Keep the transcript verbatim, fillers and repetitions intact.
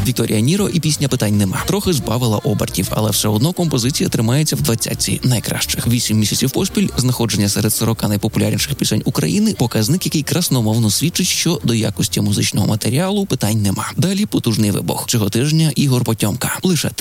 Вікторія Ніро і пісня «Питань нема» трохи збавила обертів, але все одно композиція тримається в двадцятці найкращих. Вісім місяців поспіль знаходження серед сорока найпопулярніших пісень України – показник, який красномовно свідчить, що до якості музичного матеріалу питань нема. Далі потужний вибух. Цього тижня Ігор Потьомка. Лише ти.